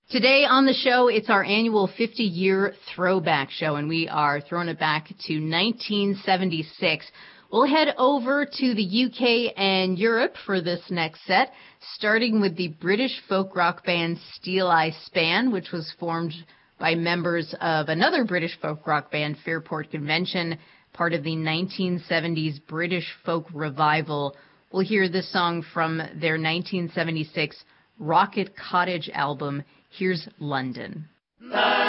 Today on the show, it's our annual 50-year throwback show, and we are throwing it back to 1976. We'll head over to the UK and Europe for this next set, starting with the British folk rock band Steel Eye Span, which was formed by members of another British folk rock band, Fairport Convention, part of the 1970s British folk revival. We'll hear this song from their 1976 Rocket Cottage album. Here's London.